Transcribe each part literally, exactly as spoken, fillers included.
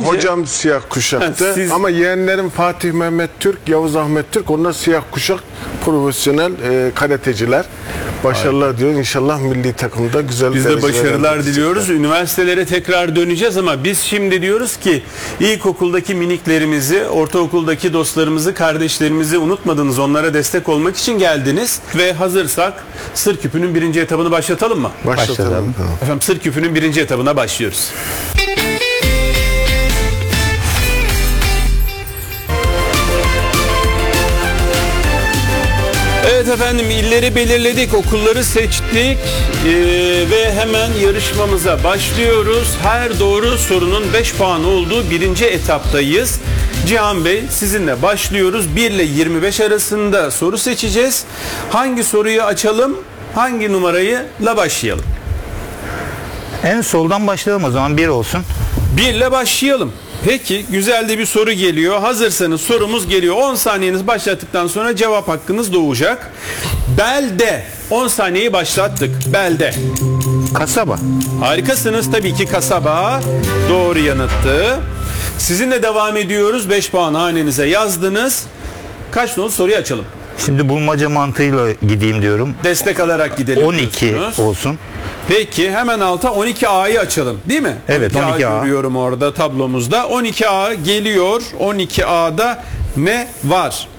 Hocam siyah kuşaktı Siz... ama yeğenlerim Fatih Mehmet Türk, Yavuz Ahmet Türk, onlar siyah kuşak profesyonel e, karateciler. Başarılar diyor. İnşallah milli takımda güzel Biz de başarılar diliyoruz. Çıkar. Üniversitelere tekrar döneceğiz ama biz şimdi diyoruz ki ilkokuldaki miniklerimizi, ortaokuldaki dostlarımızı, kardeşlerimizi unutmadınız. Onlara destek olmak için geldiniz ve hazırsak Sır Küpü'nün birinci etabını başlatalım mı? Başlatalım. Başlatalım. Efendim Sır Küpü'nün birinci etabına başlıyoruz. Evet efendim, illeri belirledik, okulları seçtik ee, ve hemen yarışmamıza başlıyoruz. Her doğru sorunun beş puan olduğu birinci etaptayız. Cihan Bey, sizinle başlıyoruz. bir ile yirmi beş arasında soru seçeceğiz. Hangi soruyu açalım, hangi numarayla başlayalım? En soldan başlayalım o zaman, bir olsun. bir ile başlayalım. Peki, güzel de bir soru geliyor. Hazırsanız sorumuz geliyor. on saniyeniz başlattıktan sonra cevap hakkınız doğacak. Belde. on saniyeyi başlattık. Belde. Kasaba. Harikasınız. Tabii ki kasaba. Doğru yanıttı. Sizinle devam ediyoruz. beş puan hanenize yazdınız. Kaç nolu soruyu açalım? Şimdi bulmaca mantığıyla gideyim diyorum. Destek alarak gidelim. on iki diyorsunuz. olsun. Peki, hemen alta on iki A'yı açalım, değil mi? Evet, on iki A. görüyorum orada tablomuzda. on iki A geliyor. on iki A'da ne var?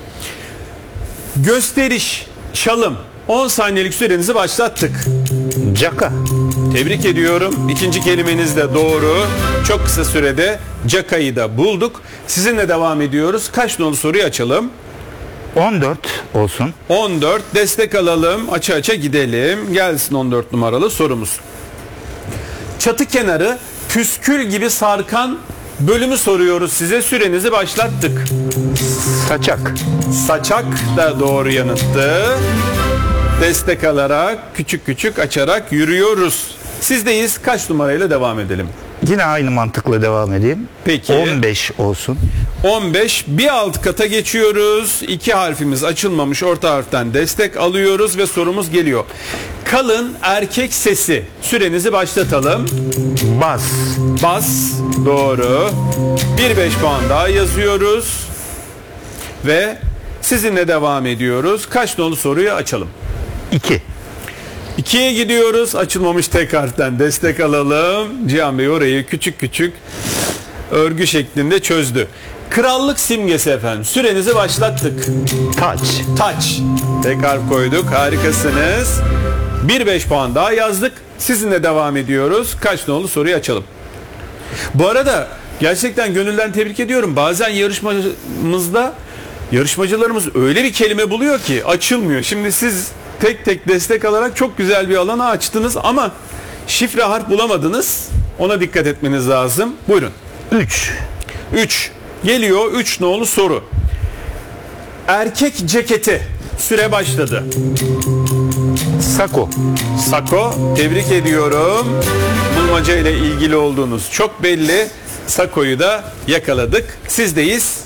Gösteriş, çalım. on saniyelik sürenizi başlattık. Caka. Tebrik ediyorum. İkinci kelimeniz de doğru. Çok kısa sürede cakayı da bulduk. Sizinle devam ediyoruz. Kaç nolu soruyu açalım? on dört olsun. on dört. Destek alalım. Aça aça gidelim. Gelsin on dört numaralı sorumuz. Çatı kenarı püskül gibi sarkan bölümü soruyoruz size. Sürenizi başlattık. Saçak. Saçak da doğru yanıttı. Destek alarak küçük küçük açarak yürüyoruz. Sizdeyiz. Kaç numarayla devam edelim? Yine aynı mantıkla devam edeyim. Peki. on beş olsun. on beş. Bir alt kata geçiyoruz. İki harfimiz açılmamış. Orta harften destek alıyoruz ve sorumuz geliyor. Kalın erkek sesi. Sürenizi başlatalım. Bas. Bas. Doğru. Bir beş puan daha yazıyoruz. Ve sizinle devam ediyoruz. Kaç nolu soruyu açalım? iki. ikiye gidiyoruz. Açılmamış tek harften destek alalım. Cihan Bey orayı küçük küçük örgü şeklinde çözdü. Krallık simgesi efendim. Sürenizi başlattık. Taç. Taç. Tek harf koyduk. Harikasınız. bir beş puan daha yazdık. Sizinle devam ediyoruz. Kaç nolu soruyu açalım. Bu arada gerçekten gönülden tebrik ediyorum. Bazen yarışmamızda yarışmacılarımız öyle bir kelime buluyor ki açılmıyor. Şimdi siz tek tek destek alarak çok güzel bir alana açtınız ama şifre harf bulamadınız. Ona dikkat etmeniz lazım. Buyurun. üç. üç. Geliyor üç nolu soru. Erkek ceketi. Süre başladı. Sako. Sako. Tebrik ediyorum. Bulmaca ile ilgili olduğunuz çok belli. Sako'yu da yakaladık. Sizdeyiz.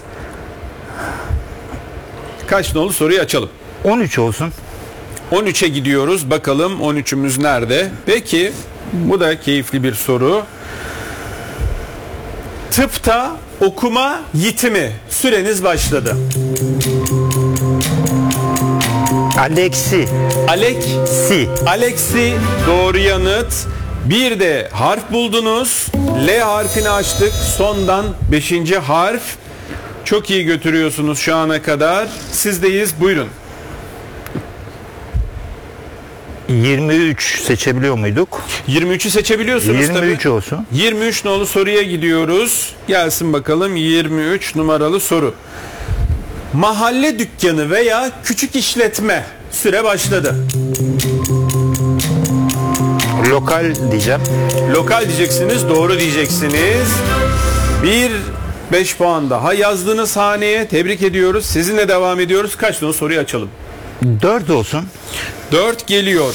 Kaç nolu soruyu açalım? on üç olsun. on üçe gidiyoruz. Bakalım on üçümüz nerede? Peki, bu da keyifli bir soru. Tıpta okuma yitimi. Süreniz başladı. Aleksi. Aleksi. Aleksi doğru yanıt. Bir de harf buldunuz. L harfini açtık. Sondan beşinci harf. Çok iyi götürüyorsunuz şu ana kadar. Sizdeyiz. Buyurun. yirmi üç seçebiliyor muyduk? yirmi üçü seçebiliyorsunuz tabii. yirmi üç olsun. yirmi üç nolu soruya gidiyoruz. Gelsin bakalım yirmi üç numaralı soru. Mahalle dükkanı veya küçük işletme. Süre başladı. Lokal diyeceğim. Lokal diyeceksiniz, doğru diyeceksiniz. Bir beş puan daha yazdığınız haneye tebrik ediyoruz. Sizinle devam ediyoruz. Kaç nolu soruyu açalım? dört olsun. dört geliyor.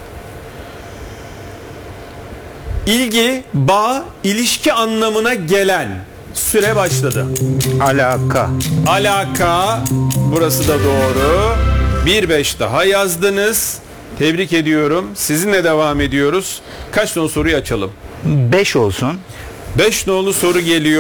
İlgi, bağ, ilişki anlamına gelen. Süre başladı. Alaka. Alaka. Burası da doğru. bir beş daha yazdınız. Tebrik ediyorum. Sizinle devam ediyoruz. Kaç nolu soruyu açalım? beş olsun. beş nolu soru geliyor.